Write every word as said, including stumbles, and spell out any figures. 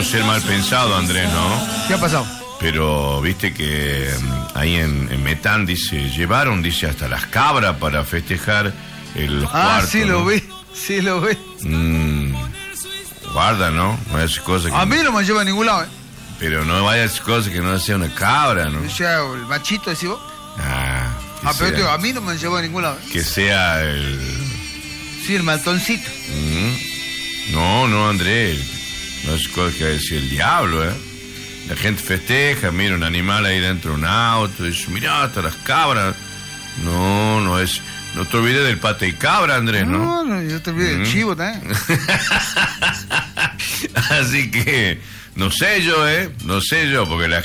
Ser mal pensado, Andrés, ¿no? ¿Qué ha pasado? Pero viste que um, ahí en, en Metán dice, llevaron, dice, hasta las cabras para festejar el Ah, cuarto, sí ¿no? lo vi, sí lo vi. Mm, guarda, ¿no? No es cosa que... A mí no me lleva a ningún lado, ¿eh? Pero no vaya a ser cosa que no sea una cabra, ¿no? O sea, el machito, decís vos. Ah, que Ah, pero sea, tío, a mí no me lleva a ningún lado, ¿eh? que sea el... Sí, el maltoncito. Mm, no, no, Andrés, no es cosa que decir el diablo, ¿eh? La gente festeja, mira un animal ahí dentro de un auto, dice, mirá, hasta las cabras. No, no es... No te olvides del pate y cabra, Andrés, ¿no? No, no, yo te olvidé Mm. del chivo también. Así que, no sé yo, ¿eh? No sé yo, porque la